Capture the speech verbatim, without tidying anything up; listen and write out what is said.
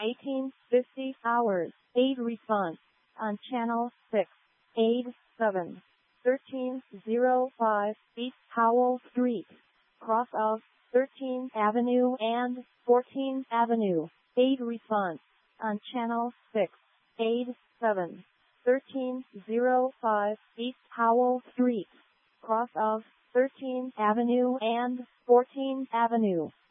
eighteen fifty hours. Aid response on channel six. Aid seven. thirteen oh five East Howell Street, cross of thirteenth Avenue and fourteenth Avenue. Aid response on channel six. Aid seven. thirteen oh five East Howell Street, cross of thirteenth Avenue and fourteenth Avenue.